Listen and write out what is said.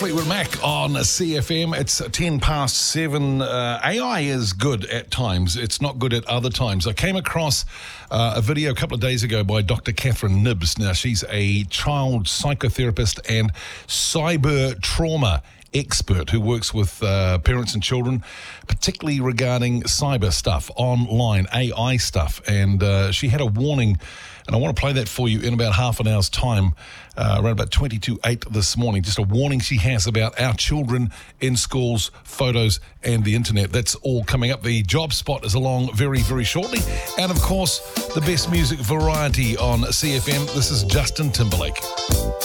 Fleetwood Mac on CFM. It's 10 past 7. AI is good at times. It's not good at other times. I came across a video a couple of days ago by Dr. Catherine Nibbs. Now, she's a child psychotherapist and cyber trauma expert who works with parents and children, particularly regarding cyber stuff, online AI stuff. And she had a warning, and I want to play that for you in about half an hour's time, around about 8 this morning. Just a warning she has about our children in schools, photos, and the internet. That's all coming up. The job spot is along very, very shortly. And, of course, the best music variety on CFM. This is Justin Timberlake.